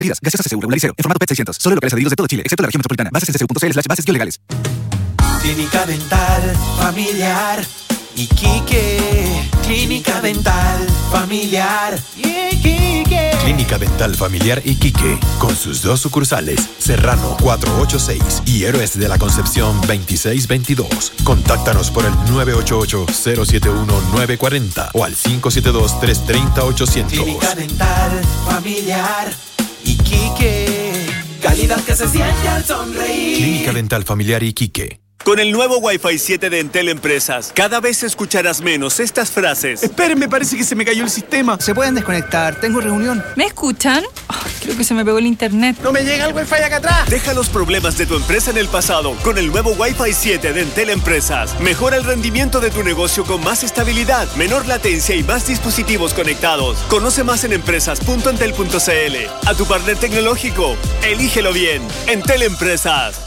Gaseosa CCU regular y cero, en formato PET 600. Solo locales adheridos de todo Chile, excepto la región metropolitana. Bases en ccu.cl/bases-legales. Clínica Dental Familiar Iquique. Clínica Dental Familiar Iquique. Clínica Dental Familiar Iquique, con sus 2 sucursales, Serrano 486 y Héroes de la Concepción 2622. Contáctanos por el 988-071-940 o al 572-330-800. Clínica Dental Familiar Iquique. Calidad que se siente al sonreír. Clínica Dental Familiar Iquique. Con el nuevo Wi-Fi 7 de Entel Empresas, cada vez escucharás menos estas frases. Esperen, parece que se me cayó el sistema. Se pueden desconectar, tengo reunión. ¿Me escuchan? Creo que se me pegó el internet. ¡No me llega el Wi-Fi acá atrás! Deja los problemas de tu empresa en el pasado con el nuevo Wi-Fi 7 de Entel Empresas. Mejora el rendimiento de tu negocio con más estabilidad, menor latencia y más dispositivos conectados. Conoce más en empresas.entel.cl. A tu partner tecnológico, elígelo bien. Entel Empresas.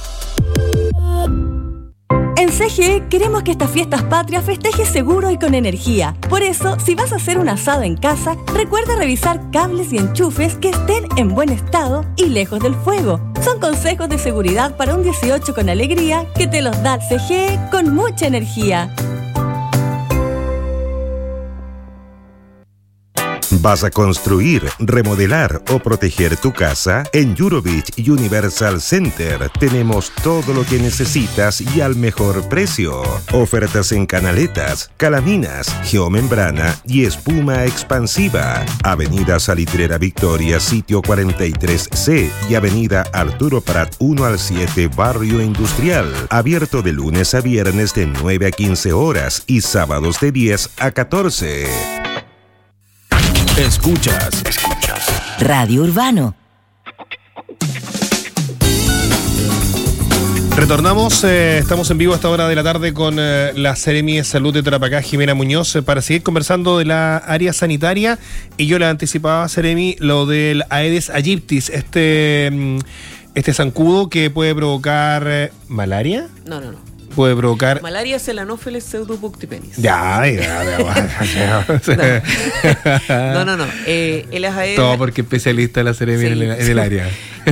En CGE queremos que estas fiestas patrias festejes seguro y con energía. Por eso, si vas a hacer un asado en casa, recuerda revisar cables y enchufes que estén en buen estado y lejos del fuego. Son consejos de seguridad para un 18 con alegría que te los da CGE con mucha energía. ¿Vas a construir, remodelar o proteger tu casa? En Eurovich Universal Center tenemos todo lo que necesitas y al mejor precio. Ofertas en canaletas, calaminas, geomembrana y espuma expansiva. Avenida Salitrera Victoria, sitio 43C y Avenida Arturo Prat 1 al 7, Barrio Industrial. Abierto de lunes a viernes de 9 a 15 horas y sábados de 10 a 14. Escuchas Radio Urbano. Retornamos, estamos en vivo a esta hora de la tarde con la Seremi de Salud de Tarapacá, Jimena Muñoz, para seguir conversando de la área sanitaria. Y yo le anticipaba, Seremi, lo del Aedes aegyptis, este zancudo que puede provocar malaria. No. Puede provocar... Malaria es el Anopheles pseudopuctipenis. Ya. No. El Aedes... Todo porque especialista en la Seremi en el área.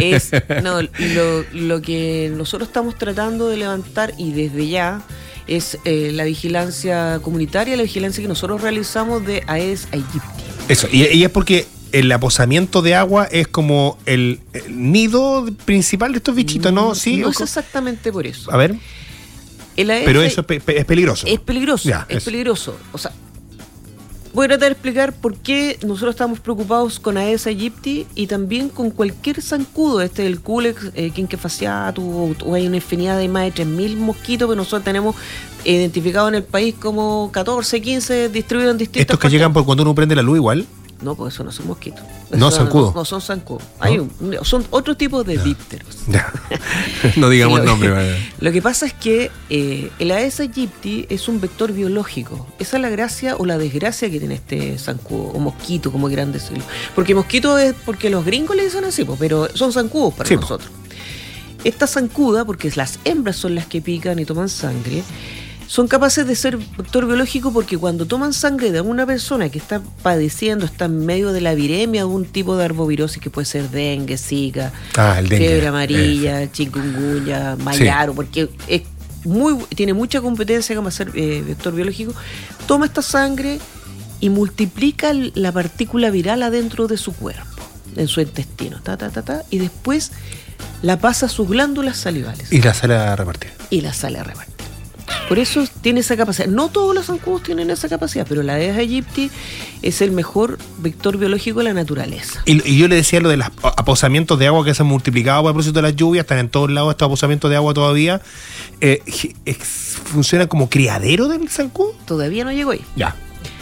Lo que nosotros estamos tratando de levantar y desde ya es la vigilancia comunitaria, la vigilancia que nosotros realizamos de Aedes aegypti. Eso, y es porque el aposamiento de agua es como el nido principal de estos bichitos, ¿no? Sí. No es exactamente por eso. A ver... Pero eso es peligroso. Es peligroso, peligroso. O sea, voy a tratar de explicar por qué nosotros estamos preocupados con Aedes aegypti y también con cualquier zancudo, el Culex, Quinque fasciatus, o hay una infinidad de más de 3.000 mosquitos que nosotros tenemos identificados en el país como 14, 15 distribuidos en distintos. ¿Estos que llegan por cuando uno prende la luz igual? No, pues eso no son mosquitos. No, zancudos. No son zancudos. Son otro tipo de dípteros. No digamos el nombre. Lo que pasa es que el Aedes aegypti es un vector biológico. Esa es la gracia o la desgracia que tiene este zancudo, o mosquito, como quieran decirlo. Porque mosquito es porque los gringos le dicen así, pero son zancudos para nosotros. Esta zancuda, porque las hembras son las que pican y toman sangre, son capaces de ser vector biológico porque cuando toman sangre de una persona que está padeciendo, está en medio de la viremia, algún tipo de arbovirosis que puede ser dengue, zika, fiebre amarilla, chikungunya, mayaro, porque tiene mucha competencia como ser vector biológico, toma esta sangre y multiplica la partícula viral adentro de su cuerpo, en su intestino, y después la pasa a sus glándulas salivales. Y la sale a repartir. Por eso tiene esa capacidad. No todos los zancudos tienen esa capacidad, pero la Aedes aegypti es el mejor vector biológico de la naturaleza. Y yo le decía lo de los aposamientos de agua que se han multiplicado a propósito de las lluvias, están en todos lados estos aposamientos de agua todavía. ¿Funciona como criadero del zancudo? Todavía no llegó ahí. Ya.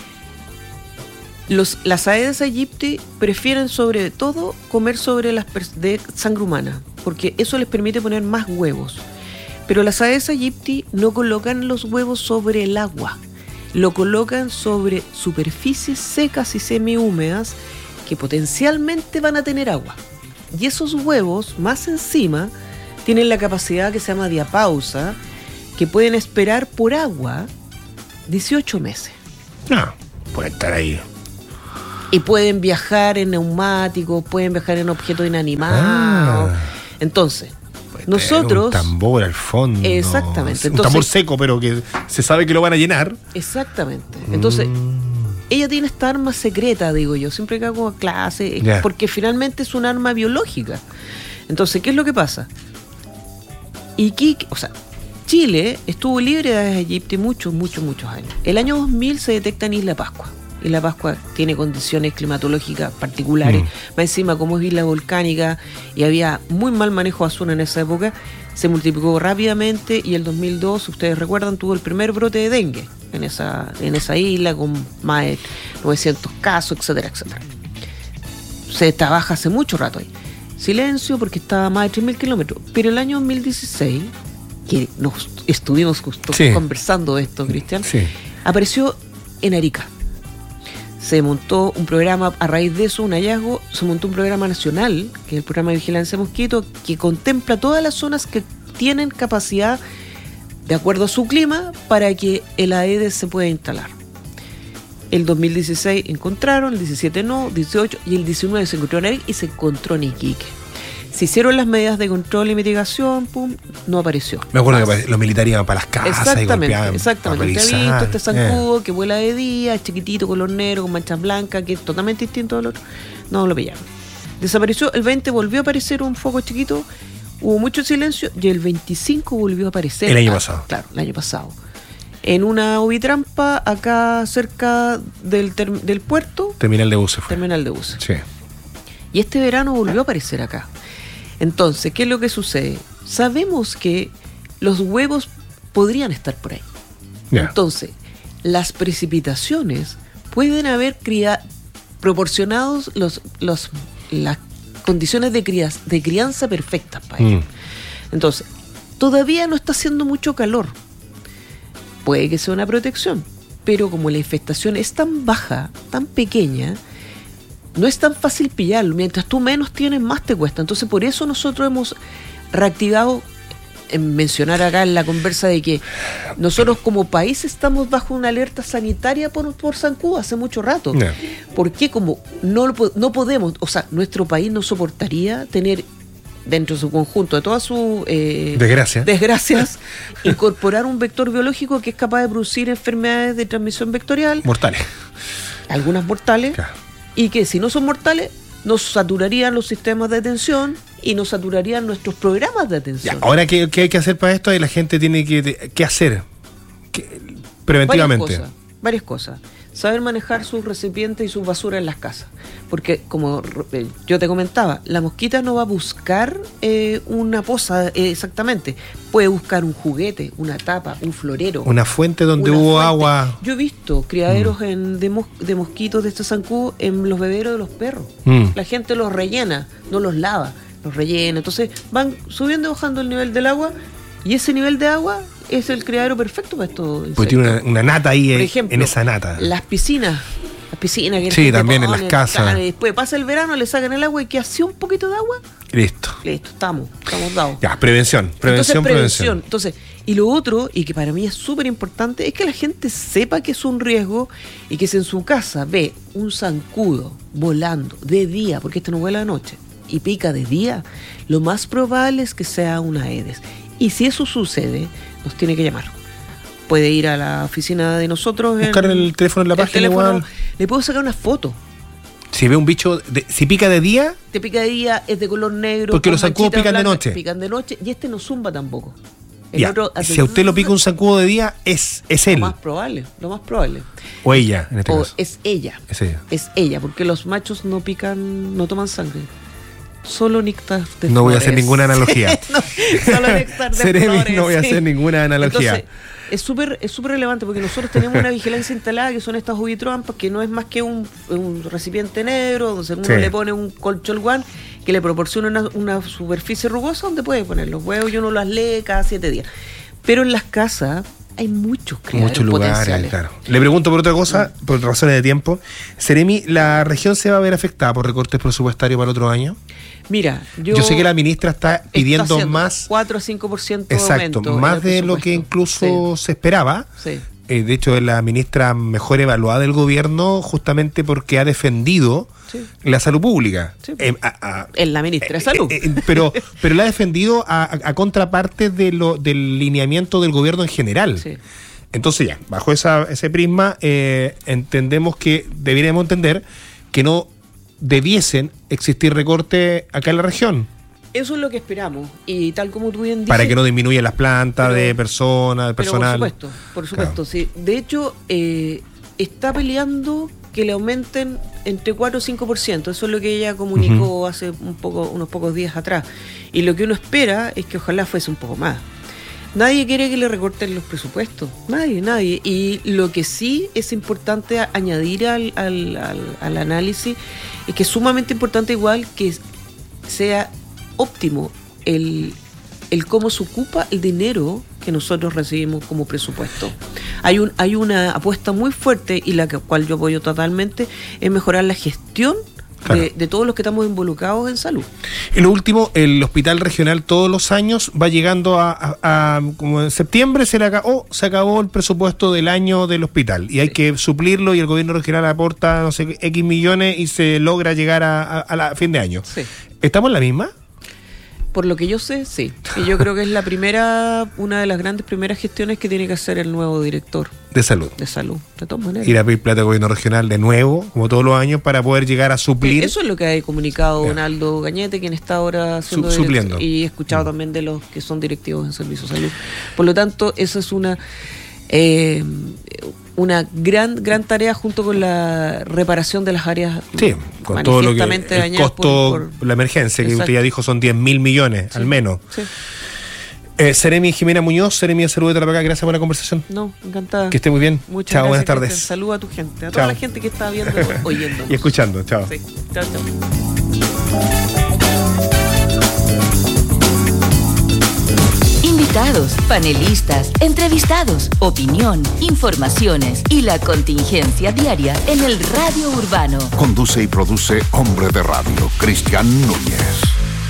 Las Aedes aegypti prefieren sobre todo comer sobre de sangre humana, porque eso les permite poner más huevos. Pero las Aedes aegypti no colocan los huevos sobre el agua, lo colocan sobre superficies secas y semihúmedas que potencialmente van a tener agua. Y esos huevos, más encima, tienen la capacidad que se llama diapausa, que pueden esperar por agua 18 meses. Puede estar ahí. Y pueden viajar en neumáticos, pueden viajar en objetos inanimados. Entonces, nosotros... Un tambor al fondo. Exactamente. Un tambor seco, pero que se sabe que lo van a llenar. Exactamente. Entonces, ella tiene esta arma secreta, digo yo, siempre que hago clase, porque finalmente es un arma biológica. Entonces, ¿qué es lo que pasa? Iquique, o sea, Chile estuvo libre de Aedes aegypti muchos años. El año 2000 se detecta en Isla Pascua. Isla Pascua tiene condiciones climatológicas particulares. Más encima, como es isla volcánica y había muy mal manejo de azul en esa época, se multiplicó rápidamente y el 2002, ustedes recuerdan, tuvo el primer brote de dengue en esa isla con más de 900 casos, etcétera, etcétera. Se trabaja hace mucho rato ahí. Silencio porque estaba a más de 3.000 kilómetros. Pero el año 2016, que nos estuvimos justo conversando de esto, Cristian, apareció en Arica. Se montó un programa, a raíz de eso, un hallazgo, se montó un programa nacional, que es el programa de vigilancia de mosquito, que contempla todas las zonas que tienen capacidad, de acuerdo a su clima, para que el Aedes se pueda instalar. El 2016 encontraron, el 17 no, 18 y el 19 se encontró en Arica y se encontró en Iquique. Se hicieron las medidas de control y mitigación, no apareció. Me acuerdo que los militares iban para las casas y golpeaban. Exactamente. Usted ha visto este zancudo que vuela de día, es chiquitito, color negro, con manchas blancas, que es totalmente distinto al otro. No lo pillaron. Desapareció, el 20 volvió a aparecer un foco chiquito, hubo mucho silencio y el 25 volvió a aparecer. El año pasado. Claro, el año pasado. En una ovitrampa acá cerca del puerto. Terminal de buses. Terminal de buses. Sí. Y este verano volvió a aparecer acá. Entonces, ¿qué es lo que sucede? Sabemos que los huevos podrían estar por ahí. Entonces, las precipitaciones pueden haber proporcionado las condiciones de crianza perfectas para ellos. Entonces, todavía no está haciendo mucho calor. Puede que sea una protección, pero como la infestación es tan baja, tan pequeña, no es tan fácil pillarlo. Mientras tú menos tienes, más te cuesta. Entonces, por eso nosotros hemos reactivado, en mencionar acá en la conversa, de que nosotros como país estamos bajo una alerta sanitaria por zancudo hace mucho rato. Porque como no podemos, o sea, nuestro país no soportaría tener dentro de su conjunto, de todas sus desgracias, incorporar un vector biológico que es capaz de producir enfermedades de transmisión vectorial. Mortales. Algunas mortales. Y que si no son mortales, nos saturarían los sistemas de atención y nos saturarían nuestros programas de atención. Ahora, ¿qué hay que hacer para esto? Y la gente tiene que hacer preventivamente. Varias cosas. Saber manejar sus recipientes y sus basuras en las casas. Porque, como yo te comentaba, la mosquita no va a buscar una poza exactamente. Puede buscar un juguete, una tapa, un florero. Una fuente donde hubo agua. Yo he visto criaderos de mosquitos de este zancudo en los beberos de los perros. La gente los rellena, no los lava, los rellena. Entonces van subiendo y bajando el nivel del agua. Y ese nivel de agua es el criadero perfecto para estos insectos. Pues tiene una nata ahí. Por ejemplo, en esa nata. Las piscinas que sí, también en las casas. Y después pasa el verano, le sacan el agua y que hace un poquito de agua. Listo, estamos dados. Ya, prevención. Entonces, y lo otro, y que para mí es súper importante, es que la gente sepa que es un riesgo y que si en su casa ve un zancudo volando de día, porque este no vuela de noche, y pica de día, lo más probable es que sea una Aedes. Y si eso sucede, nos tiene que llamar. Puede ir a la oficina de nosotros. Buscar el teléfono en la página igual. Le puedo sacar una foto. Si ve un bicho, si pica de día. Te pica de día, es de color negro. Porque los zancudos pican de noche. Pican de noche y este no zumba tampoco. Si a usted lo pica un zancudo de día, es él. Lo más probable. O ella, en este caso. Es ella. Es ella, porque los machos no pican, no toman sangre. Solo néctar de flores. No voy a hacer ninguna analogía. Solo néctar de flores. No voy a hacer ninguna analogía. Entonces, es súper relevante porque nosotros tenemos una vigilancia instalada que son estas ovitrampas, que no es más que un recipiente negro donde uno le pone un colchón guan que le proporciona una superficie rugosa donde puede poner los huevos y uno las lee cada 7 días. Pero en las casas hay muchos lugares, claro. Le pregunto por otra cosa, por razones de tiempo. Seremi, ¿la región se va a ver afectada por recortes presupuestarios para el otro año? Mira, yo sé que la ministra está pidiendo más 4 a 5% de aumento, más de lo que incluso se esperaba. Sí. de hecho es la ministra mejor evaluada del gobierno justamente porque ha defendido la salud pública. Sí. Es la ministra de salud. Pero la ha defendido a contraparte del lineamiento del gobierno en general. Sí. Entonces ya, bajo ese prisma, entendemos que deberíamos entender que no debiesen existir recortes acá en la región. Eso es lo que esperamos, y tal como tú bien dices... Para que no disminuyan las plantas de personas, de personal. Por supuesto, sí. De hecho, está peleando que le aumenten entre 4 o 5%. Eso es lo que ella comunicó hace unos pocos días atrás. Y lo que uno espera es que ojalá fuese un poco más. Nadie quiere que le recorten los presupuestos. Nadie. Y lo que sí es importante añadir al análisis es que es sumamente importante igual que sea óptimo el cómo se ocupa el dinero que nosotros recibimos como presupuesto. Hay una apuesta muy fuerte, y la cual yo apoyo totalmente, es mejorar la gestión de todos los que estamos involucrados en salud. Y lo último, el hospital regional todos los años va llegando a como en septiembre se acabó el presupuesto del año del hospital y hay que suplirlo, y el gobierno regional aporta no sé X millones y se logra llegar a fin de año. Sí. ¿Estamos en la misma? Por lo que yo sé, sí. Y yo creo que es una de las grandes primeras gestiones que tiene que hacer el nuevo director de salud. De todas maneras. Ir a pedir plata al gobierno regional de nuevo, como todos los años, para poder llegar a suplir. Eso es lo que ha comunicado Donaldo Gañete, quien está ahora supliendo. Y he escuchado también de los que son directivos en Servicio de Salud. Por lo tanto, esa es una gran tarea, junto con la reparación de las áreas con todo lo que el costo por la emergencia, que usted ya dijo son 10.000 millones al menos. Sí. Seremi Jimena Muñoz, Seremi de Salud de Tarapacá, gracias por la conversación. No, encantada. Que esté muy bien. Muchas gracias. Buenas tardes. Cristian. Saludos a tu gente, a toda la gente que está viendo, oyendo y escuchando. Chao. Sí. Chao. Invitados, panelistas, entrevistados, opinión, informaciones y la contingencia diaria en el Radio Urbano. Conduce y produce Hombre de Radio, Cristian Núñez.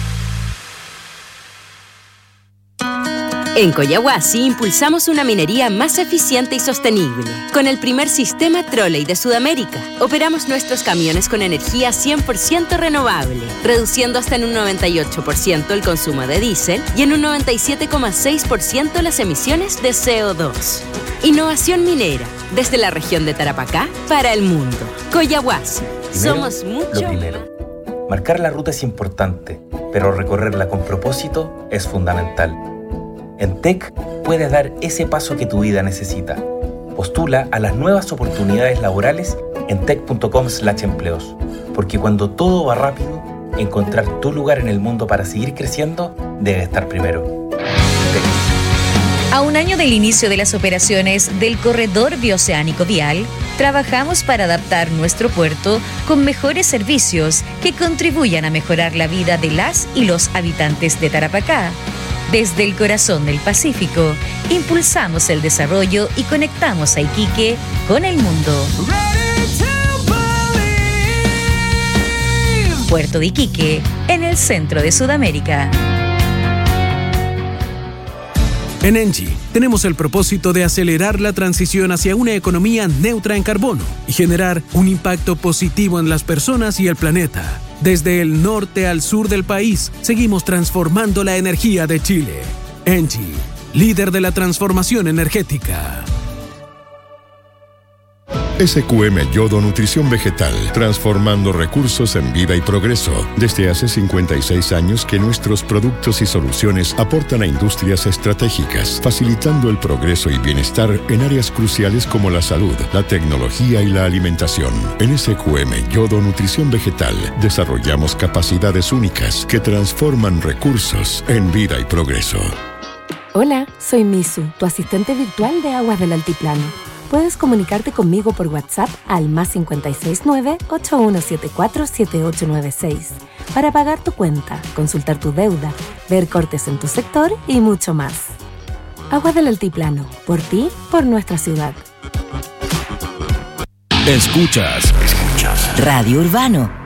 En Coyahuasi impulsamos una minería más eficiente y sostenible. Con el primer sistema trolley de Sudamérica, operamos nuestros camiones con energía 100% renovable, reduciendo hasta en un 98% el consumo de diésel y en un 97,6% las emisiones de CO2. Innovación minera, desde la región de Tarapacá para el mundo. Coyahuasi, somos mucho. Lo primero, marcar la ruta es importante, pero recorrerla con propósito es fundamental. En TEC puedes dar ese paso que tu vida necesita. Postula a las nuevas oportunidades laborales en tec.com/empleos. Porque cuando todo va rápido, encontrar tu lugar en el mundo para seguir creciendo debe estar primero. TEC. A un año del inicio de las operaciones del Corredor Bioceánico Vial, trabajamos para adaptar nuestro puerto con mejores servicios que contribuyan a mejorar la vida de las y los habitantes de Tarapacá. Desde el corazón del Pacífico, impulsamos el desarrollo y conectamos a Iquique con el mundo. Puerto de Iquique, en el centro de Sudamérica. En Engie tenemos el propósito de acelerar la transición hacia una economía neutra en carbono y generar un impacto positivo en las personas y el planeta. Desde el norte al sur del país, seguimos transformando la energía de Chile. Engie, líder de la transformación energética. SQM Yodo Nutrición Vegetal, transformando recursos en vida y progreso. Desde hace 56 años que nuestros productos y soluciones aportan a industrias estratégicas, facilitando el progreso y bienestar en áreas cruciales como la salud, la tecnología y la alimentación. En SQM Yodo Nutrición Vegetal desarrollamos capacidades únicas que transforman recursos en vida y progreso. Hola, soy Misu, tu asistente virtual de Aguas del Altiplano. Puedes comunicarte conmigo por WhatsApp al +569 8174 7896 para pagar tu cuenta, consultar tu deuda, ver cortes en tu sector y mucho más. Aguas del Altiplano, por ti, por nuestra ciudad. Escuchas Radio Urbano